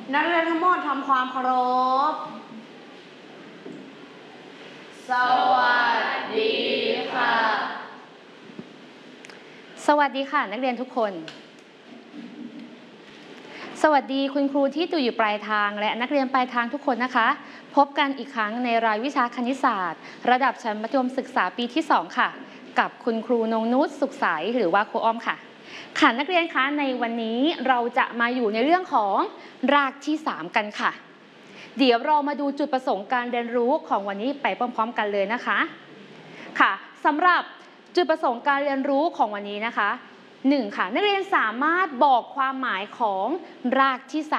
นักเรียนทั้งหมดทำความเคารพสวัสดีค่ะสวัสดีค่ะนักเรียนทุกคนสวัสดีคุณครูที่อยู่ปลายทางและนักเรียนปลายทางทุกคนนะคะพบกันอีกครั้งในรายวิชาคณิตศาสตร์ระดับชั้นมัธยมศึกษาปีที่2ค่ะกับคุณครูนงนุชสุขใสหรือว่าครูอ้อมค่ะค่ะนักเรียนคะในวันนี้เราจะมาอยู่ในเรื่องของรากที่3กันค่ะเดี๋ยวเรามาดูจุดประสงค์การเรียนรู้ของวันนี้ไปพร้อมๆกันเลยนะคะค่ะสำหรับจุดประสงค์การเรียนรู้ของวันนี้นะคะ1ค่ะนักเรียนสามารถบอกความหมายของรากที่3